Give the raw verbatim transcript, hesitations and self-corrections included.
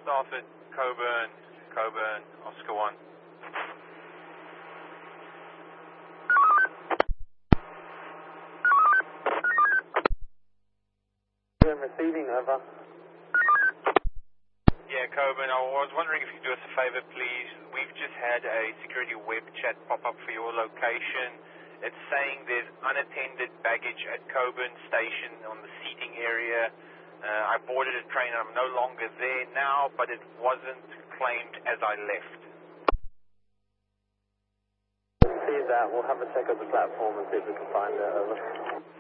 staff at Coburn, Coburn, Oscar one. Receiving, over. Yeah, Coburn, I was wondering if you could do us a favor, please. We've just had a security web chat pop up for your location. It's saying there's unattended baggage at Coburn Station on the seating area. Uh, I boarded a train and I'm no longer there now, but it wasn't claimed as I left. See that. We'll have a check of the platform and see if we can find it, over.